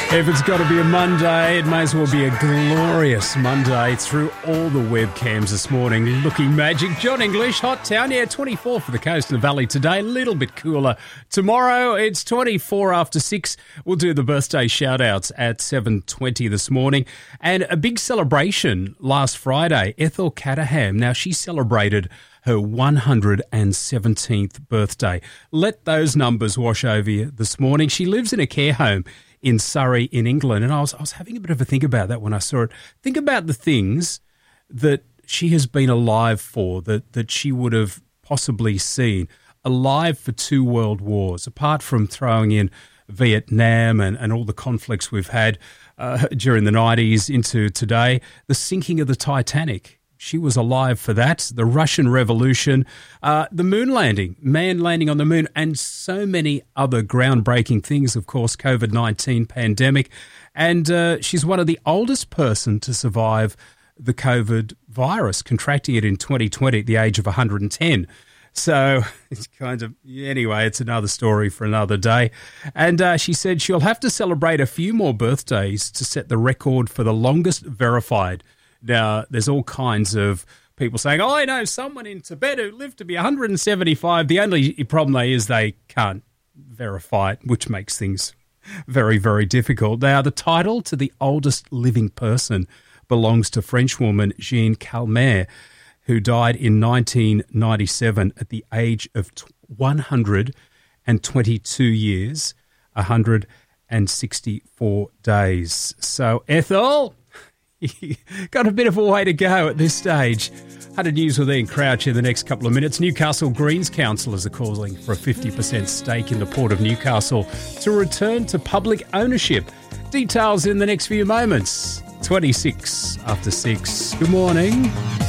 If it's got to be a Monday, it may as well be a glorious Monday through all the webcams this morning. Looking magic. John English, hot town. Yeah, 24 for the coast and the valley today. A little bit cooler. Tomorrow, it's 24 after 6. We'll do the birthday shout-outs at 7:20 this morning. And a big celebration last Friday. Ethel Caterham. Now, she celebrated her 117th birthday. Let those numbers wash over you this morning. She lives in a care home in Surrey in England, and I was having a bit of a think about that when I saw it. Think about the things that she has been alive for, that she would have possibly seen. Alive for 2 world wars, apart from throwing in Vietnam and all the conflicts we've had during the 90s into today. The sinking of the Titanic. She was alive for that. The Russian Revolution, the moon landing, man landing on the moon, and so many other groundbreaking things, of course, COVID-19 pandemic. And she's one of the oldest person to survive the COVID virus, contracting it in 2020 at the age of 110. So it's kind of, anyway, it's another story for another day. And she said she'll have to celebrate a few more birthdays to set the record for the longest verified. Now, there's all kinds of people saying, I know someone in Tibet who lived to be 175. The only problem is they can't verify it, which makes things very, very difficult. Now, the title to the oldest living person belongs to Frenchwoman Jeanne Calment, who died in 1997 at the age of 122 years, 164 days. So, Ethel, got a bit of a way to go at this stage. 100 News with Ian Crouch in the next couple of minutes. Newcastle Greens councillors are calling for a 50% stake in the Port of Newcastle to return to public ownership. Details in the next few moments. 26 after 6. Good morning.